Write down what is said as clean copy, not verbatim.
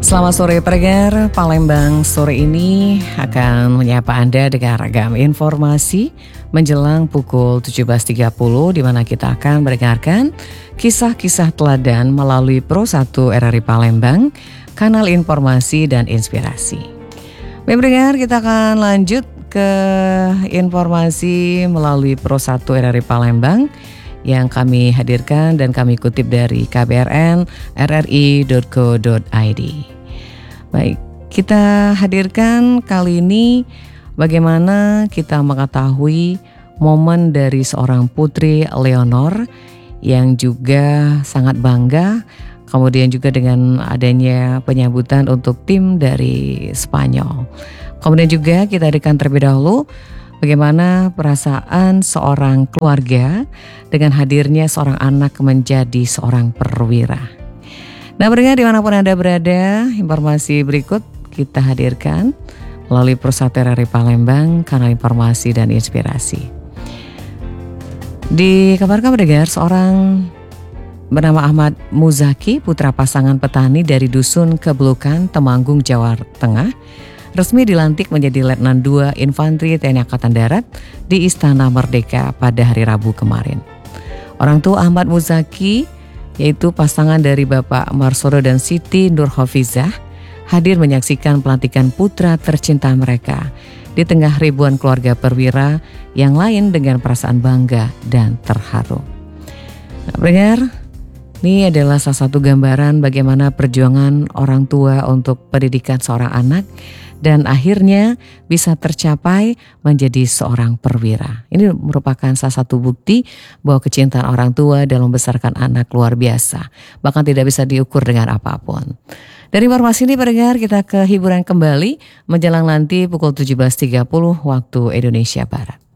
Selamat sore pendengar, Palembang sore ini akan menyapa Anda dengan ragam informasi menjelang pukul 17.30 di mana kita akan mendengarkan kisah-kisah teladan melalui Pro 1 RRI Palembang, kanal informasi dan inspirasi. Baik pendengar, kita akan lanjut ke informasi melalui Pro 1 RRI Palembang yang kami hadirkan dan kami kutip dari kbrn rri.co.id. Baik, kita hadirkan kali ini bagaimana kita mengetahui momen dari seorang putri Leonor yang juga sangat bangga, kemudian juga dengan adanya penyambutan untuk tim dari Spanyol. Kemudian juga kita hadirkan terlebih dahulu bagaimana perasaan seorang keluarga dengan hadirnya seorang anak menjadi seorang perwira. Nah, pendengar dimanapun Anda berada, informasi berikut kita hadirkan melalui Pro 1 RRI Palembang, kanal informasi dan inspirasi. Dikabarkan pendengar, seorang bernama Ahmad Muzaki, putra pasangan petani dari Dusun Kebelukan, Temanggung, Jawa Tengah, resmi dilantik menjadi Letnan 2 Infanteri TNI Angkatan Darat di Istana Merdeka pada hari Rabu kemarin. Orang tua Ahmad Muzaki, yaitu pasangan dari Bapak Marsodo dan Siti Nurhofizah, hadir menyaksikan pelantikan putra tercinta mereka di tengah ribuan keluarga perwira yang lain dengan perasaan bangga dan terharu. Nah, pendengar, ini adalah salah satu gambaran bagaimana perjuangan orang tua untuk pendidikan seorang anak dan akhirnya bisa tercapai menjadi seorang perwira. Ini merupakan salah satu bukti bahwa kecintaan orang tua dalam membesarkan anak luar biasa, bahkan tidak bisa diukur dengan apapun. Dari informasi ini pendengar, kita ke hiburan kembali menjelang nanti pukul 17.30 waktu Indonesia Barat.